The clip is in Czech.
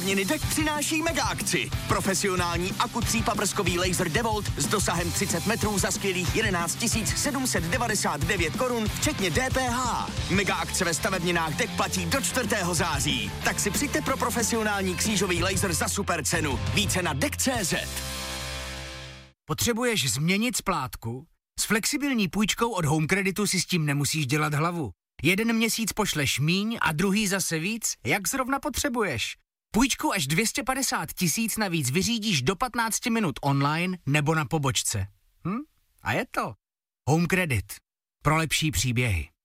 Prázdniny DEC přináší mega akci. Profesionální akutřípaprskový laser DeWalt s dosahem 30 metrů za skvělých 11 799 korun, včetně DPH. Mega akce ve stavebninách DEC platí do 4. září. Tak si přijďte pro profesionální křížový laser za super cenu. Více na DEC.cz. Potřebuješ změnit splátku? S flexibilní půjčkou od Home Creditu si s tím nemusíš dělat hlavu. Jeden měsíc pošleš míň a druhý zase víc, jak zrovna potřebuješ. Půjčku až 250 000 navíc vyřídíš do 15 minut online nebo na pobočce. A je to Home Credit. Pro lepší příběhy.